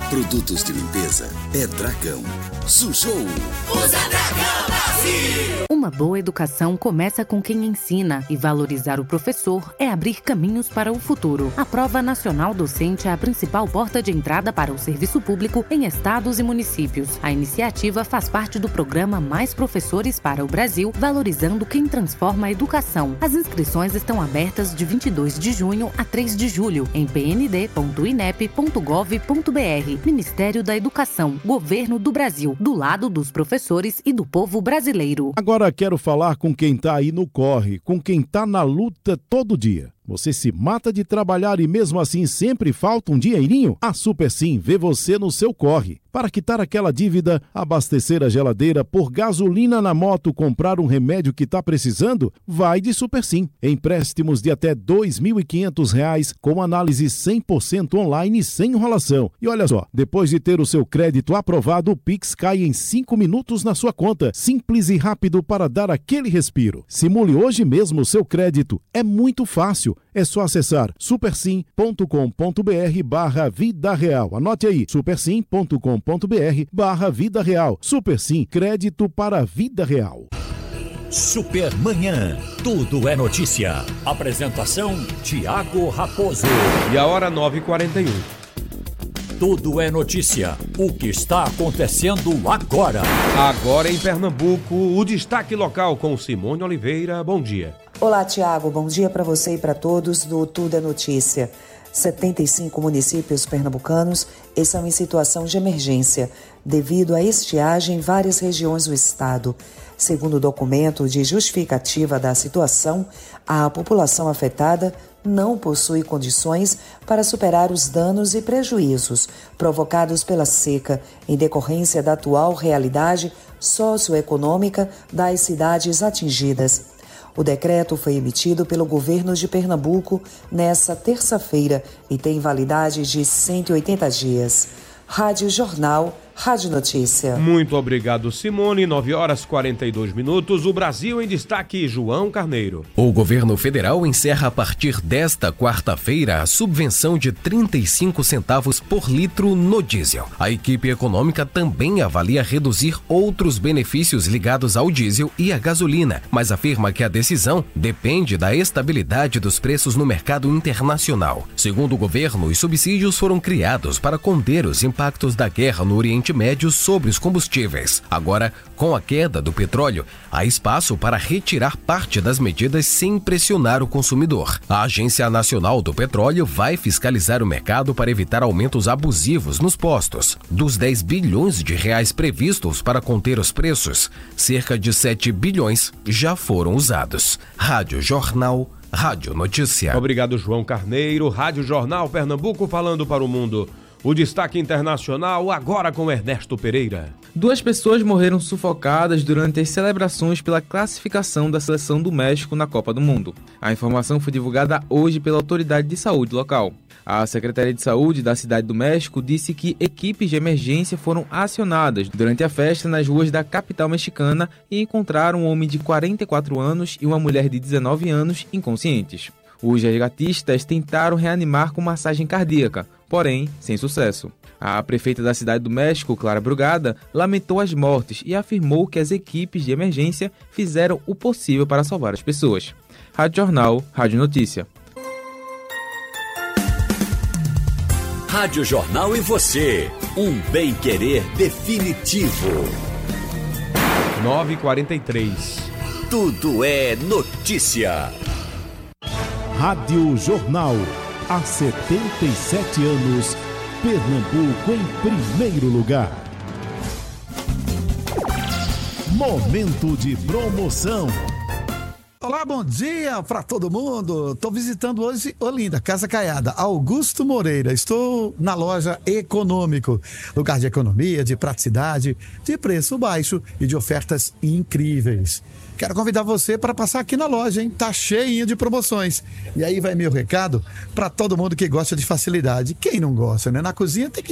Produtos de limpeza é Dragão. Sujou. Usa Dragão, Brasil! Uma boa educação começa com quem ensina e valorizar o professor é abrir caminhos para o futuro. A Prova Nacional Docente é a principal porta de entrada para o serviço público em estados e municípios. A iniciativa faz parte do programa Mais Professores para o Brasil, valorizando quem transforma a educação. As inscrições estão abertas de 22 de junho a 3 de julho em pnd.inep.gov.br. Ministério da Educação, Governo do Brasil, do lado dos professores e do povo brasileiro. Agora quero falar com quem tá aí no corre, com quem tá na luta todo dia. Você se mata de trabalhar e mesmo assim sempre falta um dinheirinho? A Super Sim vê você no seu corre. Para quitar aquela dívida, abastecer a geladeira, pôr gasolina na moto, comprar um remédio que está precisando? Vai de Super Sim. Empréstimos de até R$ 2.500 com análise 100% online e sem enrolação. E olha só, depois de ter o seu crédito aprovado, o Pix cai em 5 minutos na sua conta. Simples e rápido para dar aquele respiro. Simule hoje mesmo o seu crédito. É muito fácil. É só acessar supersim.com.br/vida real. Anote aí, supersim.com.br/vida real. Super Sim, crédito para a vida real. Supermanhã, tudo é notícia. Apresentação, Tiago Raposo. E a hora 9h41. Tudo é notícia. O que está acontecendo agora? Agora em Pernambuco, o destaque local com Simone Oliveira. Bom dia. Olá, Tiago. Bom dia para você e para todos do Tudo é Notícia. 75 municípios pernambucanos estão em situação de emergência devido à estiagem em várias regiões do estado. Segundo o documento de justificativa da situação, a população afetada não possui condições para superar os danos e prejuízos provocados pela seca em decorrência da atual realidade socioeconômica das cidades atingidas. O decreto foi emitido pelo governo de Pernambuco nesta terça-feira e tem validade de 180 dias. Rádio Jornal, Rádio Notícia. Muito obrigado, Simone. 9h42. O Brasil em destaque, João Carneiro. O governo federal encerra a partir desta quarta-feira a subvenção de 35 centavos por litro no diesel. A equipe econômica também avalia reduzir outros benefícios ligados ao diesel e à gasolina, mas afirma que a decisão depende da estabilidade dos preços no mercado internacional. Segundo o governo, os subsídios foram criados para conter os impactos da guerra no Oriente Médio sobre os combustíveis. Agora, com a queda do petróleo, há espaço para retirar parte das medidas sem pressionar o consumidor. A Agência Nacional do Petróleo vai fiscalizar o mercado para evitar aumentos abusivos nos postos. Dos 10 bilhões de reais previstos para conter os preços, cerca de 7 bilhões já foram usados. Rádio Jornal, Rádio Notícia. Obrigado, João Carneiro. Rádio Jornal Pernambuco falando para o mundo. O destaque internacional agora com Ernesto Pereira. 2 pessoas morreram sufocadas durante as celebrações pela classificação da seleção do México na Copa do Mundo. A informação foi divulgada hoje pela Autoridade de Saúde local. A Secretaria de Saúde da Cidade do México disse que equipes de emergência foram acionadas durante a festa nas ruas da capital mexicana e encontraram um homem de 44 anos e uma mulher de 19 anos inconscientes. Os resgatistas tentaram reanimar com massagem cardíaca, porém sem sucesso. A prefeita da Cidade do México, Clara Brugada, lamentou as mortes e afirmou que as equipes de emergência fizeram o possível para salvar as pessoas. Rádio Jornal, Rádio Notícia. Rádio Jornal e você, um bem-querer definitivo. 9h43. Tudo é notícia. Rádio Jornal. Há 77 anos, Pernambuco em primeiro lugar. Momento de promoção. Olá, bom dia para todo mundo. Estou visitando hoje Olinda, Casa Caiada, Augusto Moreira. Estou na loja Econômico, lugar de economia, de praticidade, de preço baixo e de ofertas incríveis. Quero convidar você para passar aqui na loja, hein? Tá cheinha de promoções. E aí vai meu recado para todo mundo que gosta de facilidade. Quem não gosta, né? Na cozinha tem que ter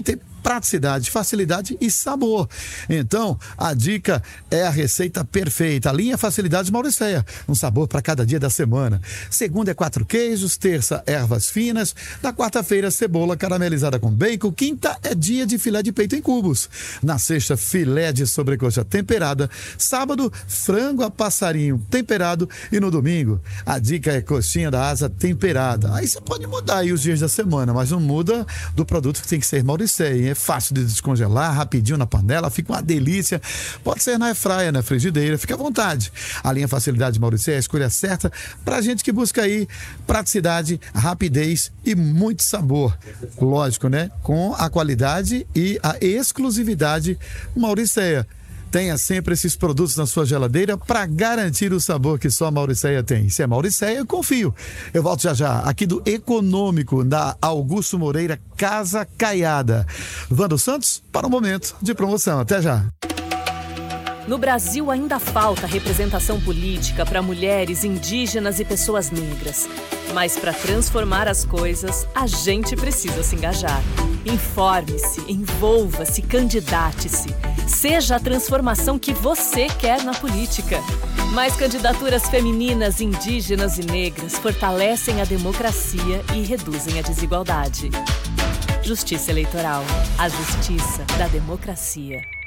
praticidade, facilidade e sabor. Então, a dica é a receita perfeita. A linha Facilidades Mauricéia, um sabor para cada dia da semana. Segunda é 4 queijos, terça, ervas finas, na quarta-feira, cebola caramelizada com bacon, quinta é dia de filé de peito em cubos, na sexta, filé de sobrecoxa temperada, sábado, frango a passarinho temperado e no domingo, a dica é coxinha da asa temperada. Aí você pode mudar aí os dias da semana, mas não muda do produto que tem que ser Mauricéia, hein? É fácil de descongelar, rapidinho na panela, fica uma delícia. Pode ser na airfryer, na frigideira, fica à vontade. A linha Facilidade Mauricéia é a escolha certa pra gente que busca aí praticidade, rapidez e muito sabor. Lógico, né? Com a qualidade e a exclusividade Mauricéia. Tenha sempre esses produtos na sua geladeira para garantir o sabor que só a Mauricéia tem. Se é Mauricéia, eu confio. Eu volto já aqui do Econômico, da Augusto Moreira, Casa Caiada. Vando Santos para o momento de promoção. Até já. No Brasil ainda falta representação política para mulheres, indígenas e pessoas negras. Mas para transformar as coisas, a gente precisa se engajar. Informe-se, envolva-se, candidate-se. Seja a transformação que você quer na política. Mais candidaturas femininas, indígenas e negras fortalecem a democracia e reduzem a desigualdade. Justiça Eleitoral. A justiça da democracia.